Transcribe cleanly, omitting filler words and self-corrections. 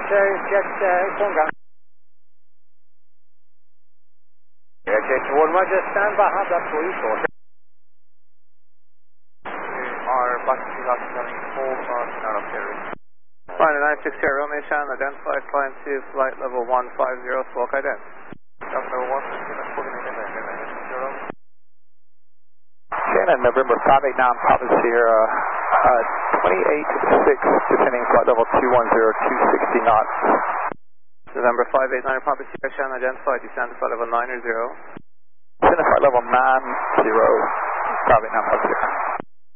jet Kongan. Jet toward Roger, stand by, hard up for you short. Our bus is coming full out of area. Flight 960 Romeo Shan, identified, climb to flight level 150, squawk ident. Level 150, coordinated, Shannon, November 589, Papa Sierra, 28-6, descending flight level 210, 260 knots. November 589, Papa Sierra Shan, identified, descend to flight level 9 or 0. Descend to flight level 90, 589, Papa Sierra.